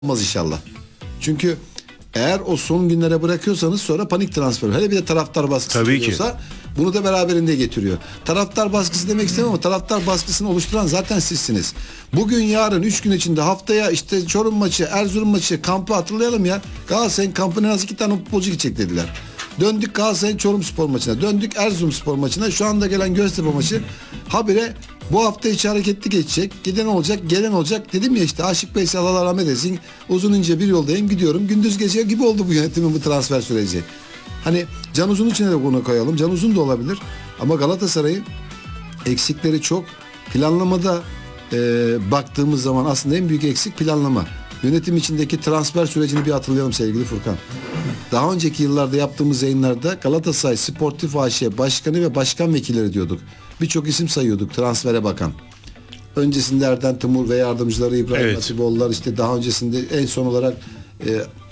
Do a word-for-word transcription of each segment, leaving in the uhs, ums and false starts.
olmaz inşallah. Çünkü eğer o son günlere bırakıyorsanız sonra panik transfer. Hele bir de taraftar baskısı Tabii geliyorsa bunu da beraberinde getiriyor. Taraftar baskısı demek istemem ama taraftar baskısını oluşturan zaten sizsiniz. Bugün, yarın, üç gün içinde haftaya işte Çorum maçı, Erzurum maçı, kampı hatırlayalım ya. Galatasaray'ın kampına en az iki tane futbolcu gidecek dediler. Döndük Galatasaray'ın Çorum Spor maçına. Döndük Erzurum Spor maçına. Şu anda gelen Göztepe maçı habire bu hafta içi hareketli geçecek. Giden olacak, gelen olacak. Dedim ya işte Aşık Veysel Allah rahmet eylesin. Uzun ince bir yoldayım, gidiyorum. Gündüz gece gibi oldu bu yönetimin bu transfer süreci. Hani Can Uzun içine de bunu koyalım. Can Uzun da olabilir. Ama Galatasaray'ın eksikleri çok. Planlamada e, baktığımız zaman aslında en büyük eksik planlama. Yönetim içindeki transfer sürecini bir hatırlayalım sevgili Furkan. Daha önceki yıllarda yaptığımız yayınlarda Galatasaray Sportif A Ş Başkanı ve Başkan Vekilleri diyorduk. Birçok isim sayıyorduk transfere bakan. Öncesinde Erden Timur ve yardımcıları İbrahim Evet. Hatipoğullar, işte daha öncesinde en son olarak e,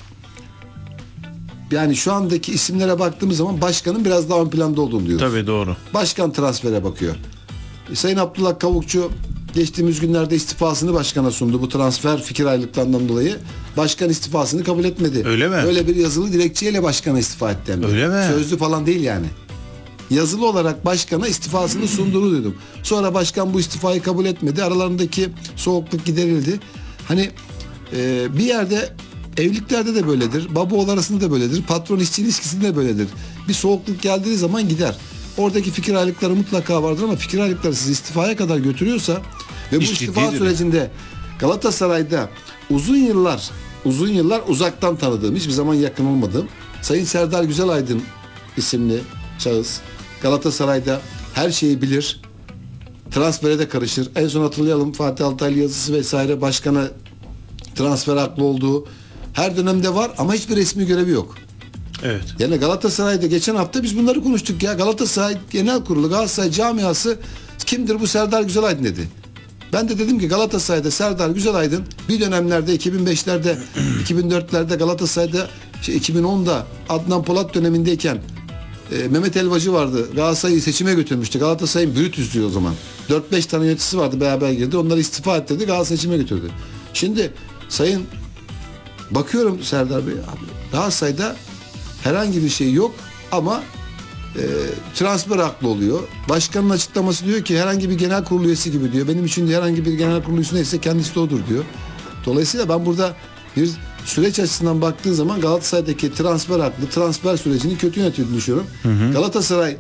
yani şu andaki isimlere baktığımız zaman başkanın biraz daha ön planda olduğunu diyoruz. Tabii doğru. Başkan transfere bakıyor. E, Sayın Abdullah Kavukçu geçtiğimiz günlerde istifasını başkana sundu. Bu transfer fikir ayrılıklarından dolayı başkan istifasını kabul etmedi. Öyle mi? Öyle bir yazılı dilekçeyle başkana istifa etti. hem de. Öyle mi? Sözlü falan değil yani. Yazılı olarak başkana istifasını sunduğunu duydum. Sonra başkan bu istifayı kabul etmedi. Aralarındaki soğukluk giderildi. Hani e, bir yerde evliliklerde de böyledir. Baba oğul arasında da böyledir. Patron işçi ilişkisinde de böyledir. Bir soğukluk geldiği zaman gider. Oradaki fikir ayrılıkları mutlaka vardır ama fikir ayrılıkları sizi istifaya kadar götürüyorsa ve bu İş istifa ciddidir. sürecinde Galatasaray'da uzun yıllar uzun yıllar uzaktan tanıdığım, hiçbir zaman yakın olmadığım Sayın Serdar Güzelaydın isimli şahıs Galatasaray'da her şeyi bilir. Transfere de karışır. En son hatırlayalım Fatih Altaylı yazısı vesaire, başkana transfer haklı olduğu her dönemde var ama hiçbir resmi görevi yok. Evet. Yani Galatasaray'da geçen hafta biz bunları konuştuk ya. Galatasaray Genel Kurulu, Galatasaray camiası kimdir bu Serdar Güzelaydın dedi. Ben de dedim ki Galatasaray'da Serdar Güzelaydın bir dönemlerde iki bin beşlerde iki bin dörtlerde Galatasaray'da şey, iki bin onda Adnan Polat dönemindeyken e, Mehmet Elvacı vardı. Galatasaray'ı seçime götürmüştü. Galatasaray'ın Brütüs'tü o zaman. dört beş tane yöneticisi vardı, beraber girdi. Onları istifa ettirdi. Galatasaray seçime götürdü. Şimdi sayın bakıyorum Serdar Bey abi, Galatasaray'da herhangi bir şey yok ama e, transfer haklı oluyor. Başkanın açıklaması diyor ki herhangi bir genel kurulu üyesi gibi diyor. Benim için de herhangi bir genel kurulu üyesi neyse kendisi de odur diyor. Dolayısıyla ben burada bir süreç açısından baktığın zaman Galatasaray'daki transfer haklı, transfer sürecini kötü yönettiğini düşünüyorum. Hı hı. Galatasaray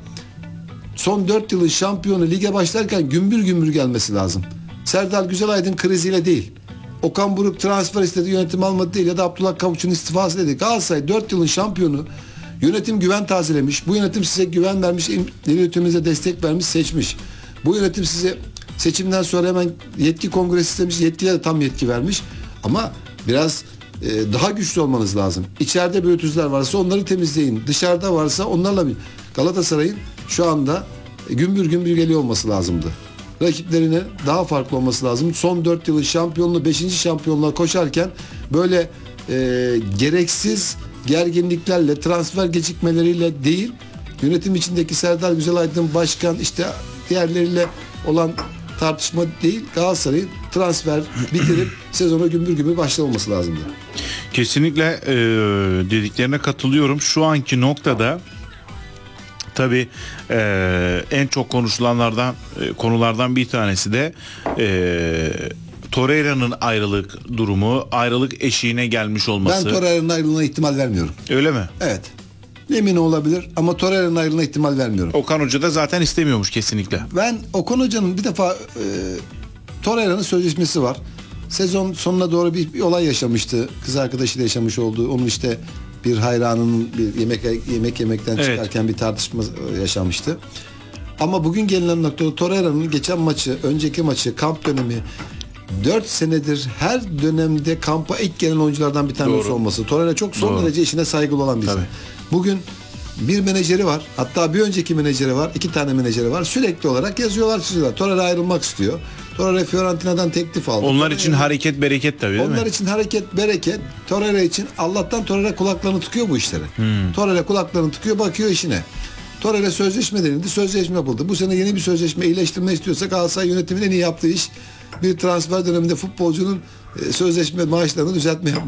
son dört yılın şampiyonu lige başlarken gümbür gümbür gelmesi lazım. Serdar Güzelaydın kriziyle değil. Okan Buruk transfer istedi, yönetim almadı değil, ya da Abdullah Kavukçu'nun istifası dedi. Galatasaray dört yılın şampiyonu, yönetim güven tazelemiş. Bu yönetim size güven vermiş, yönetiminize destek vermiş, seçmiş. Bu yönetim size seçimden sonra hemen yetki kongresi istemiş, yetkiye de tam yetki vermiş. Ama biraz e, daha güçlü olmanız lazım. İçeride bürütüzler varsa onları temizleyin. Dışarıda varsa onlarla bir... Galatasaray'ın şu anda e, gümbür gümbür geliyor olması lazımdı. Rakiplerine daha farklı olması lazım. Son dört yılın şampiyonluğu, beşinci şampiyonluğa koşarken böyle e, gereksiz gerginliklerle, transfer gecikmeleriyle değil, yönetim içindeki Serdar Güzelaydın başkan işte diğerleriyle olan tartışma değil, Galatasaray'ın transfer bitirip sezona gümbür gümbür başlamaması lazımdı. Kesinlikle e, dediklerine katılıyorum. Şu anki noktada tabii e, en çok konuşulanlardan e, konulardan bir tanesi de e, Torreira'nın ayrılık durumu, ayrılık eşiğine gelmiş olması. Ben Torreira'nın ayrılığına ihtimal vermiyorum. Öyle mi? Evet. Emin olabilir ama Torreira'nın ayrılığına ihtimal vermiyorum. Okan Hoca da zaten istemiyormuş kesinlikle. Ben Okan Hoca'nın bir defa e, Torreira'nın sözleşmesi var. Sezon sonuna doğru bir, bir olay yaşamıştı. Kız arkadaşıyla yaşamış olduğu. Onun işte bir hayranının bir yemek yemek yemekten Evet. çıkarken bir tartışma yaşamıştı. Ama bugün gelinen noktada Torreira'nın geçen maçı, önceki maçı, kamp dönemi dört senedir her dönemde kampa ilk gelen oyunculardan bir tanesi Doğru. olması. Torreira çok son Doğru. derece işine saygılı olan birisi. Tabii. Bugün bir menajeri var. Hatta bir önceki menajeri var. İki tane menajeri var. Sürekli olarak yazıyorlar, çiziyorlar. Torreira ayrılmak istiyor. Torreira Fiorentina'dan teklif aldı. Onlar Torreira, için hareket bereket tabii değil onlar mi? için hareket bereket. Torreira için Allah'tan Torreira kulaklarını tıkıyor bu işlere. Hmm. Torreira kulaklarını tıkıyor, bakıyor işine. Torreira sözleşme denildi. Sözleşme yapıldı. Bu sene yeni bir sözleşme iyileştirme istiyorsa Galatasaray yönetiminin en iyi yaptığı iş bir transfer döneminde futbolcunun e, sözleşme maaşlarını düzeltme yapmak